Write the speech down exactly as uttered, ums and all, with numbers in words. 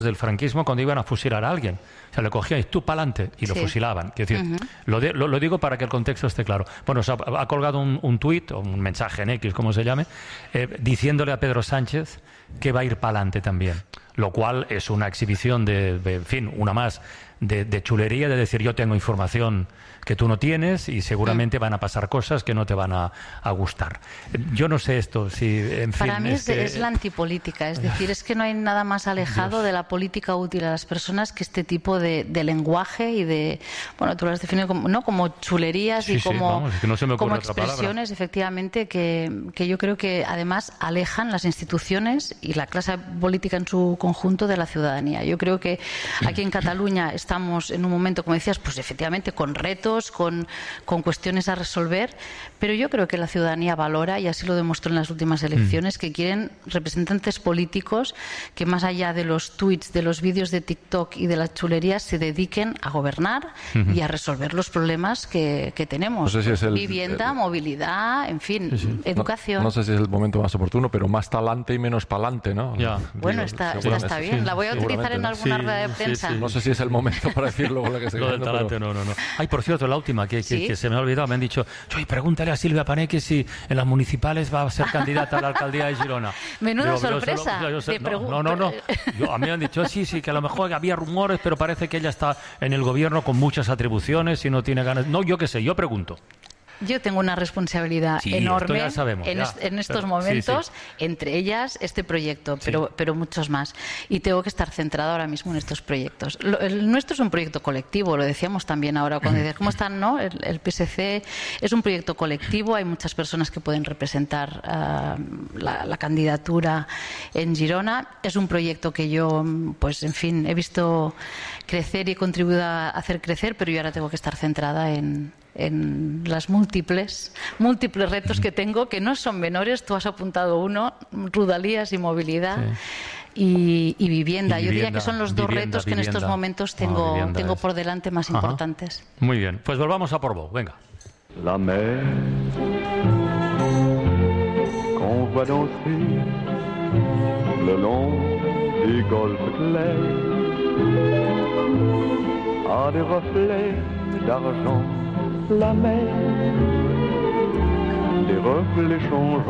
del franquismo cuando iban a fusilar a alguien. O sea, le cogían y tú pa'lante y lo sí. fusilaban. Quiero decir, uh-huh. lo, de, lo, lo digo para que el contexto esté claro. Bueno, se ha, ha colgado un, un tuit o un mensaje en X, como se llame, eh, diciéndole a Pedro Sánchez que va a ir pa'lante también. Lo cual es una exhibición de, de en fin, una más de, de chulería, de decir yo tengo información que tú no tienes y seguramente van a pasar cosas que no te van a, a gustar. Yo no sé esto, si en fin... Para mí es, que... es la antipolítica, es decir, es que no hay nada más alejado Dios. de la política útil a las personas que este tipo de, de lenguaje y de, bueno, tú lo has definido como, ¿no? como chulerías sí, y como, sí, vamos, es que no se me como expresiones, efectivamente, que, que yo creo que además alejan las instituciones y la clase política en su conjunto de la ciudadanía. Yo creo que aquí en Cataluña estamos en un momento, como decías, pues efectivamente con retos, Con, con cuestiones a resolver, pero yo creo que la ciudadanía valora, y así lo demostró en las últimas elecciones, mm. que quieren representantes políticos que más allá de los tweets, de los vídeos de TikTok y de las chulerías se dediquen a gobernar mm-hmm. y a resolver los problemas que, que tenemos. No sé si es el, Vivienda, el, movilidad, en fin, sí, sí. educación. No, no sé si es el momento más oportuno, pero más talante y menos palante, ¿no? Ya. Bueno, está, esta está bien. Sí, la voy a utilizar en alguna sí, rueda de prensa. Sí, sí. No sé si es el momento para decirlo. Lo, que lo del talante, pero... no, no, no. Ay, por cierto, la última, que, que, ¿Sí? que se me ha olvidado, me han dicho, oye, pregúntale a Silvia Paneque si en las municipales va a ser candidata a la alcaldía de Girona. Menuda Digo, sorpresa. Yo, yo sé, no, no, no, no. Yo, a mí me han dicho, sí, sí, que a lo mejor había rumores, pero parece que ella está en el gobierno con muchas atribuciones y no tiene ganas. No, yo qué sé, yo pregunto. Yo tengo una responsabilidad sí, enorme ya sabemos, en, ya, est en estos pero, momentos, sí, sí. entre ellas este proyecto, pero, sí. pero muchos más. Y tengo que estar centrada ahora mismo en estos proyectos. Lo, el nuestro es un proyecto colectivo, lo decíamos también ahora cuando dices, ¿cómo están? ¿no? El, el P S C es un proyecto colectivo, hay muchas personas que pueden representar uh, la, la candidatura en Girona. Es un proyecto que yo, pues en fin, he visto crecer y he contribuido a hacer crecer, pero yo ahora tengo que estar centrada en... en las múltiples múltiples retos que tengo, que no son menores. Tú has apuntado uno, Rudalías y movilidad. Sí. Y, y, vivienda. y vivienda. Yo diría que son los dos vivienda, retos que vivienda. en estos momentos tengo, no, tengo por delante más Ajá. importantes. Muy bien, pues volvamos a Portbou, venga. La mer qu'on voit danser le long du golfe clair a des reflets d'argent. La mer, des reflets changeants.